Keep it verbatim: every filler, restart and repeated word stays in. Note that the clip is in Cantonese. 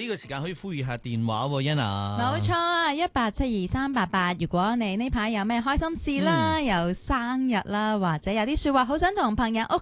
個時間可以呼籲下電話喎，欣啊。 冇錯啊，一八七二三八八。如果你呢排有咩開心事啦， 嗯、 有生日啦，或者有啲說話好想同朋友、屋